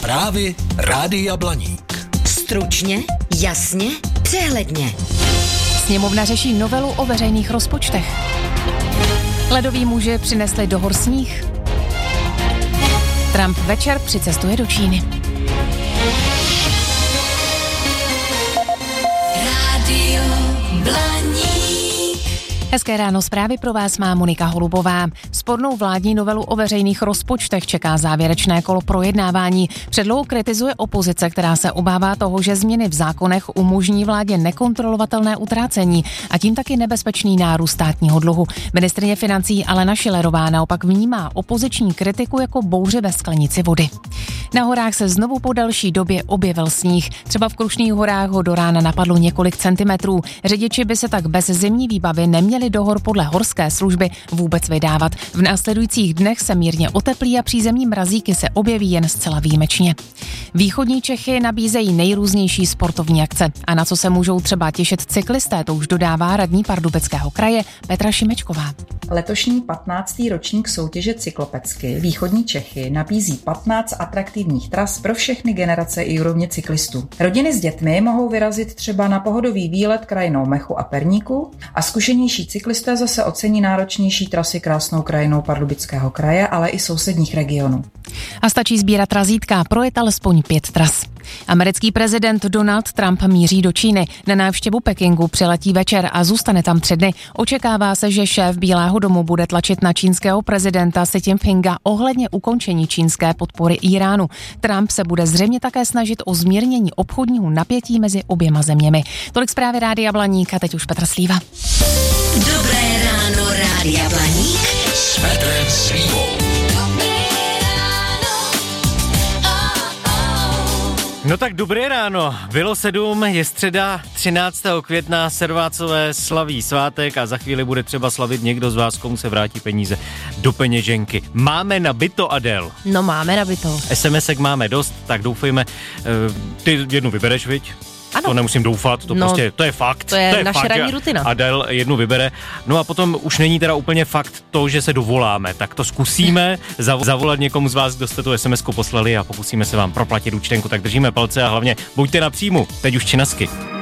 Zprávy Rádia Blaník. Stručně, jasně, přehledně. Sněmovna řeší novelu o veřejných rozpočtech. Ledoví muži přinesli do hor sníh. Trump večer přicestuje do Číny. Rádio Blaník. Hezké ráno, zprávy pro vás má Monika Holubová. Spornou vládní novelu o veřejných rozpočtech čeká závěrečné kolo projednávání. Předlohu kritizuje opozice, která se obává toho, že změny v zákonech umožní vládě nekontrolovatelné utrácení a tím taky nebezpečný nárůst státního dluhu. Ministryně financí Alena Schillerová naopak vnímá opoziční kritiku jako bouři ve sklenici vody. Na horách se znovu po delší době objevil sníh. Třeba v Krušných horách ho do rána napadlo několik centimetrů. Řidiči by se tak bez zimní výbavy neměli do hor podle horské služby vůbec vydávat. V následujících dnech se mírně oteplí a přízemní mrazíky se objeví jen zcela výjimečně. Východní Čechy nabízejí nejrůznější sportovní akce. A na co se můžou třeba těšit cyklisté, to už dodává radní Pardubického kraje Petra Šimečková. Letošní 15. ročník soutěže Cyklopecky Východní Čechy nabízí 15 atraktivních tras pro všechny generace i úrovně cyklistů. Rodiny s dětmi mohou vyrazit třeba na pohodový výlet krajinou Mechu a Perníku a zkušenější cyklisté zase ocení náročnější trasy krásnou krajinou Pardubického kraje, ale i sousedních regionů. A stačí sbírat razítka, projet alespoň 5 tras. Americký prezident Donald Trump míří do Číny. Na návštěvu Pekingu přiletí večer a zůstane tam 3 dny. Očekává se, že šéf Bílého domu bude tlačit na čínského prezidenta Xi Jinpinga ohledně ukončení čínské podpory Íránu. Trump se bude zřejmě také snažit o zmírnění obchodního napětí mezi oběma zeměmi. Tolik zprávy Rádia Blaník a teď už Petr Slíva. Dobré ráno, Rádia Blaník. S Petrem Slívou. No tak dobré ráno, bylo 7, je středa 13. května, Servácové slaví svátek a za chvíli bude třeba slavit někdo z vás, komu se vrátí peníze do peněženky. Máme nabito, Adel? No máme nabito. SMS-ek máme dost, tak doufejme, ty jednu vybereš, viď? Ano. To nemusím doufat, to je fakt. To je naše fakt, ranní rutina. Adel jednu vybere. No a potom už není teda úplně fakt to, že se dovoláme. Tak to zkusíme zavolat někomu z vás, kdo jste tu SMS-ku poslali a pokusíme se vám proplatit účtenku. Tak držíme palce a hlavně buďte na příjmu. Teď už činasky.